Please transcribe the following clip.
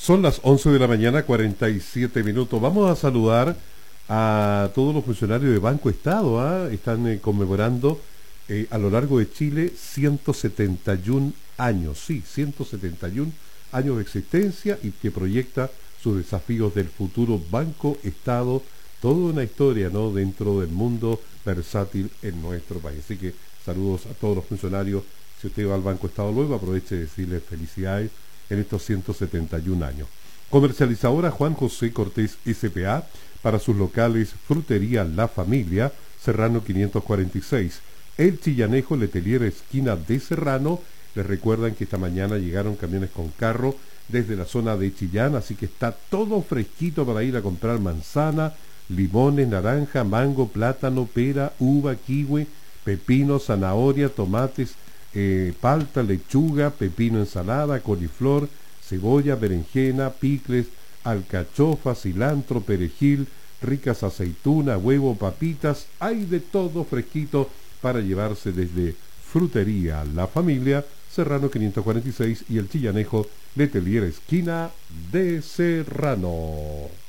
Son las 11 de la mañana, 47 minutos. Vamos a saludar a todos los funcionarios de Banco Estado. Están conmemorando a lo largo de Chile 171 años. Sí, 171 años de existencia y que proyecta sus desafíos del futuro Banco Estado. Toda una historia, ¿no?, dentro del mundo versátil en nuestro país. Así que saludos a todos los funcionarios. Si usted va al Banco Estado luego, aproveche de decirles felicidades en estos 171 años. Comercializadora Juan José Cortés S.p.A. para sus locales Frutería La Familia, Serrano 546. El Chillanejo, Letelier, esquina de Serrano. Les recuerdan que esta mañana llegaron camiones con carro desde la zona de Chillán, así que está todo fresquito para ir a comprar manzana, limones, naranja, mango, plátano, pera, uva, kiwi, pepino, zanahoria, tomates, palta, lechuga, pepino, ensalada, coliflor, cebolla, berenjena, picles, alcachofa, cilantro, perejil, ricas aceitunas, huevo, papitas. Hay de todo fresquito para llevarse desde Frutería La Familia, Serrano 546 y el Chillanejo, Letelier, esquina de Serrano.